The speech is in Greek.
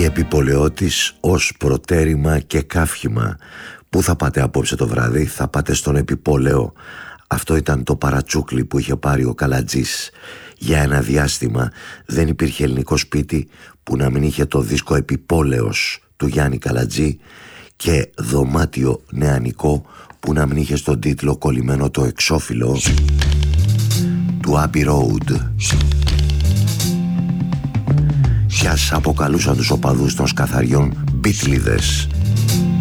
Η Επιπολαιώτης ως προτέρημα και καύχημα. Πού θα πάτε απόψε το βράδυ? Θα πάτε στον Επιπόλαιο. Αυτό ήταν το παρατσούκλι που είχε πάρει ο Καλατζής. Για ένα διάστημα δεν υπήρχε ελληνικό σπίτι που να μην είχε το δίσκο Επιπόλαιος του Γιάννη Καλατζή και δωμάτιο νεανικό που να μην είχε στον τίτλο κολλημένο το εξώφυλλο του Abbey Road. Κι ας αποκαλούσαν τους οπαδούς των σκαθαριών μπίτλιδες.